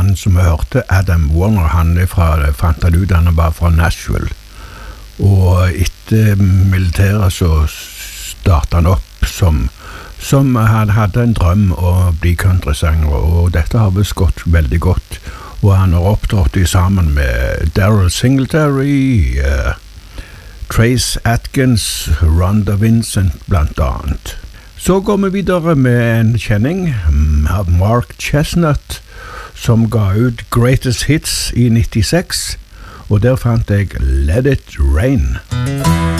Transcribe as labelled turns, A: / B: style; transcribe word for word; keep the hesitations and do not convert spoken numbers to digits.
A: han som vi hørte, Adam Warner, han er fra, fant han ut han var fra Nashville. Og etter militæret så startet han opp som, som han hadde en drøm å bli countrysanger, og dette har visst gått veldig godt. Og han har opptrådt sammen med Darryl Singletary, uh, Trace Atkins, Rhonda Vincent blant annet. Så går vi videre med en kjenning av Mark Chestnut, som ga ut Greatest Hits i nittiseks, og der fant jeg Let It Rain.